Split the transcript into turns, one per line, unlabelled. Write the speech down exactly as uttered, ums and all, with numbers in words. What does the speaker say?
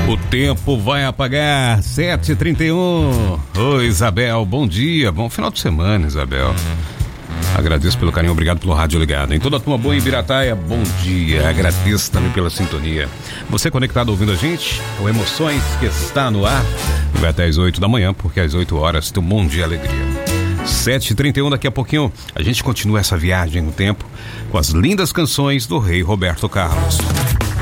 O tempo vai apagar, sete e trinta e um. Oi, Isabel, bom dia, bom final de semana, Isabel. Agradeço pelo carinho, obrigado pelo rádio ligado. Em toda a turma boa em Ibirataia, bom dia. Agradeço também pela sintonia. Você conectado ouvindo a gente, o Emoções que está no ar. Vai até às oito da manhã, porque às oito horas tem um monte de alegria. sete e trinta e um, daqui a pouquinho a gente continua essa viagem no tempo com as lindas canções do Rei Roberto Carlos.